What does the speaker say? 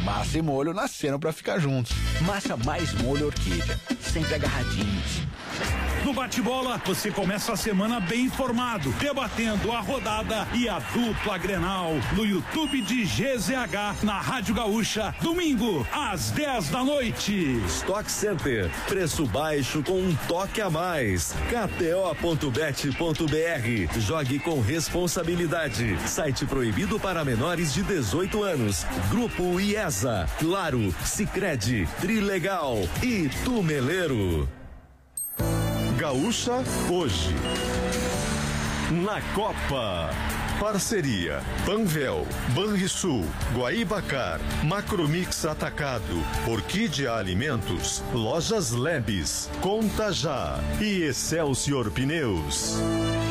Massa e molho nasceram pra ficar juntos. Massa mais molho Orquídea, sempre agarradinhos. No bate-bola, você começa a semana bem informado, debatendo a rodada e a dupla Grenal no YouTube de GZH, na Rádio Gaúcha, domingo, às 10 da noite. Stock Center, preço baixo com um toque a mais. KTO.bet.br, jogue com responsabilidade. Site proibido para menores de 18 anos. Grupo IESA, Claro, Sicredi, Trilegal e Tumeleiro. Gaúcha hoje. Na Copa. Parceria Panvel, Banrisul, Guaibacar, Macromix Atacado, Orquídea Alimentos, Lojas Lebes, Conta Já e Excelsior Pneus.